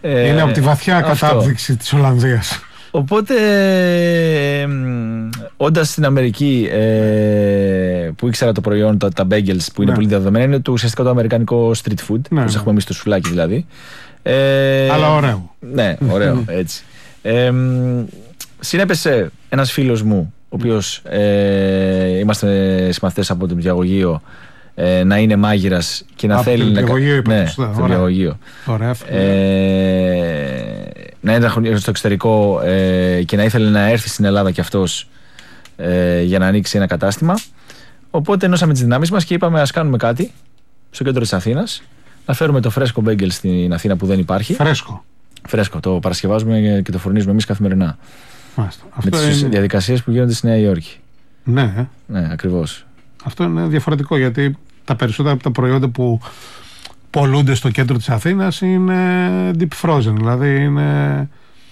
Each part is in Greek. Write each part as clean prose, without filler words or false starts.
Είναι από τη βαθιά κατάπτυξη της Ολλανδίας. Οπότε, όντας στην Αμερική που ήξερα το προϊόν, τα bagels που είναι πολύ διαδεδομένα, είναι το ουσιαστικά το αμερικανικό street food, που έχουμε εμείς στο σουφλάκι δηλαδή. Αλλά ωραίο. Ναι, ωραίο, έτσι. Συνέπεσε ένας φίλος μου, ο οποίος είμαστε συμμαθητές από το Διαγωγείο, να είναι μάγειρας και να θέλει να κάνει. Στο Διαγωγείο. Να είναι στο εξωτερικό και να ήθελε να έρθει στην Ελλάδα κι αυτός για να ανοίξει ένα κατάστημα. Οπότε ενώσαμε τις δυνάμεις μας και είπαμε ας κάνουμε κάτι στο κέντρο της Αθήνας, να φέρουμε το φρέσκο μπέγκελ στην Αθήνα που δεν υπάρχει. Φρέσκο, το παρασκευάζουμε και το φουρνίζουμε εμείς καθημερινά. Με τις διαδικασίες που γίνονται στη Νέα Υόρκη. Ναι, ακριβώς. Αυτό είναι διαφορετικό, γιατί τα περισσότερα από τα προϊόντα που πολλούνται στο κέντρο της Αθήνας είναι deep frozen, δηλαδή είναι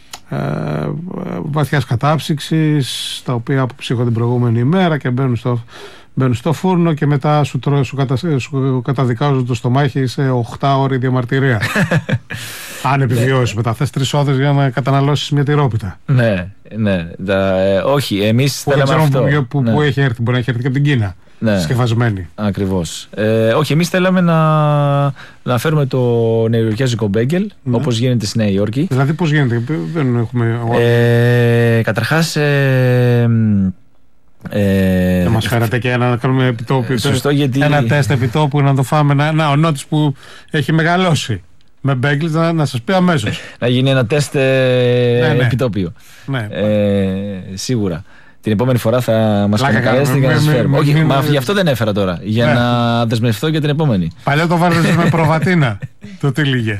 βαθιάς κατάψυξης, τα οποία αποψύχονται την προηγούμενη ημέρα και μπαίνουν στο φούρνο και μετά σου καταδικάζουν το στομάχι σε 8ωρη διαμαρτυρία. Αν επιβιώσεις μετά, θες 3 ώρες για να καταναλώσεις μια τυρόπιτα. Ναι. Όχι, εμείς θέλαμε αυτό. Πού έχει έρθει, μπορεί να έχει έρθει και από την Κίνα. Συσκευασμένη. Ακριβώς. Όχι, εμείς θέλαμε να φέρουμε το νεοϊορκιάζικο μπέγκελ, όπως γίνεται στη Νέα Υόρκη. Δηλαδή πώς γίνεται, δεν έχουμε. Καταρχάς, να μας φέρατε και να κάνουμε επιτόπιο. Σωστό, γιατί ένα τεστ επιτόπου να το φάμε. Ο Νότης που έχει μεγαλώσει με μπέγκλες να σας πει αμέσως. Να γίνει ένα τεστ επιτόπιο. Σίγουρα. Την επόμενη φορά θα μας καλέσετε και να σας φέρουμε. Όχι, μα γι' αυτό δεν έφερα τώρα. Για να δεσμευτώ για την επόμενη. Παλιά το βάζες με προβατίνα. Το τι λίγε.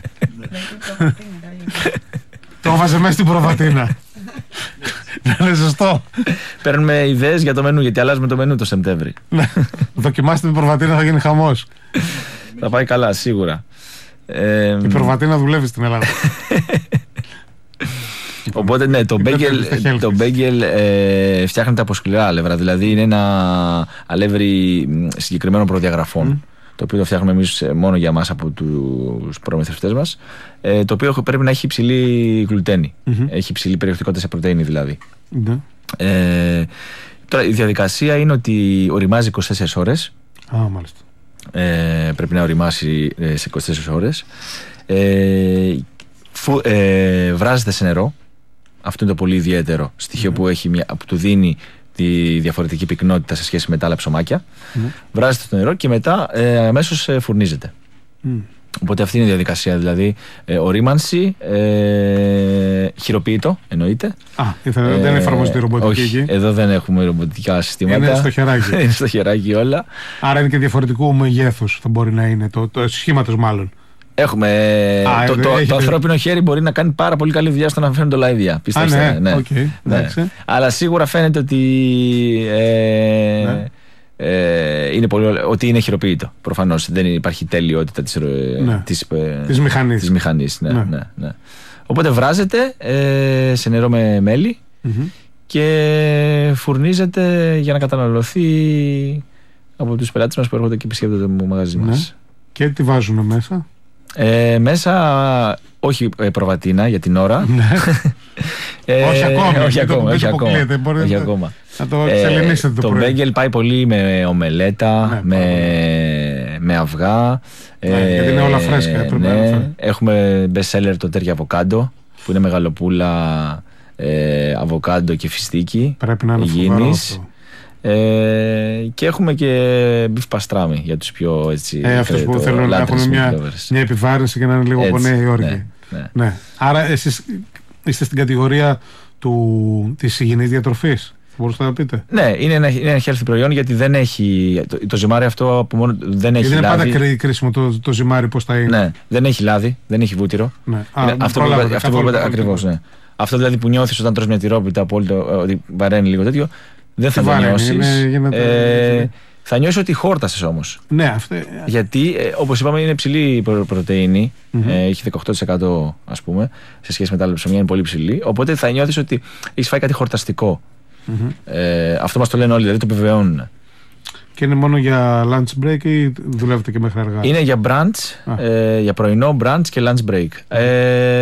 Το βάζε μέσα στην προβατίνα. Δεν είναι σωστό. Παίρνουμε ιδέες για το μενού, γιατί αλλάζουμε το μενού το Σεπτέμβρη. Δοκιμάστε την προβατίνα, θα γίνει χαμός. Θα πάει καλά, σίγουρα. Η προβατίνα δουλεύει στην Ελλάδα. Οπότε ναι, το μπέγγελ φτιάχνεται από σκληρά αλεύρα. Δηλαδή είναι ένα αλεύρι συγκεκριμένων προδιαγραφών, το οποίο το φτιάχνουμε εμείς μόνο για μας από τους προμηθευτές μας, το οποίο πρέπει να έχει υψηλή γλουτένη. Έχει υψηλή περιεκτικότητα σε πρωτεΐνη δηλαδή. Τώρα η διαδικασία είναι ότι οριμάζει 24 ώρες. Μάλιστα. Πρέπει να οριμάσει σε 24 ώρες. Βράζεται σε νερό. Αυτό είναι το πολύ ιδιαίτερο στοιχείο που του δίνει τη διαφορετική πυκνότητα σε σχέση με τα άλλα ψωμάκια. Βράζεται στο νερό και μετά αμέσως φουρνίζεται. Οπότε αυτή είναι η διαδικασία, δηλαδή ορίμανση, χειροποίητο εννοείται. Δεν εφαρμόζεται η ρομποτική εκεί. Εδώ δεν έχουμε ρομποτικά συστήματα. Είναι στο χεράκι. Είναι στο χεράκι όλα. Άρα είναι και διαφορετικού μεγέθους, θα μπορεί να είναι το σχήματος μάλλον. Έχουμε. Το ανθρώπινο χέρι μπορεί να κάνει πάρα πολύ καλή δουλειά στο να φέρνει το λαϊδία. Πιστέψτε. Ναι. Αλλά σίγουρα φαίνεται ότι είναι ότι είναι χειροποίητο. Προφανώς δεν υπάρχει τελειότητα της μηχανής. Ναι. Οπότε βράζεται σε νερό με μέλι και φουρνίζεται για να καταναλωθεί από τους πελάτες μας που έρχονται και επισκέπτονται το μαγαζί μας. Και τι βάζουν μέσα? Μέσα όχι προβατίνα για την ώρα. Όχι ακόμα. Να το εξελινήσετε το μπέγγελ πάει πολύ με ομελέτα, με αυγά. Γιατί είναι όλα φρέσκα. Έχουμε best seller το τέρια αβοκάντο, που είναι μεγαλοπούλα, αβοκάντο και φιστίκι. Πρέπει να είναι φοβερό αυτό. Και έχουμε και μπιφ παστράμι για τους πιο έτσι. Αυτούς που θέλουν να έχουν μια επιβάρυνση και να είναι λίγο από Νέα Υόρκη. Ναι. Άρα εσείς είστε στην κατηγορία της υγιεινής διατροφής, μπορούσατε να πείτε? Ναι, είναι ένα healthy προϊόν, γιατί δεν έχει. Το ζυμάρι αυτό από μόνο δεν έχει. Γιατί είναι πάντα κρίσιμο το ζυμάρι, πώς θα είναι. Ναι, δεν έχει λάδι, δεν έχει βούτυρο. Αυτό που είπατε ακριβώς. Αυτό δηλαδή που νιώθεις όταν τρως μια τυρόπιτα ότι βαραίνει λίγο τέτοιο. Δεν θα το νιώσεις. Θα νιώσεις ότι χόρτασες όμως. Ναι, γιατί όπως είπαμε είναι υψηλή πρωτεΐνη. Έχει 18% ας πούμε. Σε σχέση με τα άλλα ψωμιά είναι πολύ υψηλή. Οπότε θα νιώθεις ότι έχεις φάει κάτι χορταστικό. Αυτό μας το λένε όλοι, δηλαδή το επιβεβαιώνουν. Και είναι μόνο για lunch break ή δουλεύετε και μέχρι αργά? Είναι για brunch, για πρωινό brunch και lunch break.